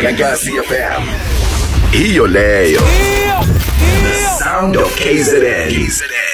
Malagasy FM. Hiyo leo. The sound of KZN.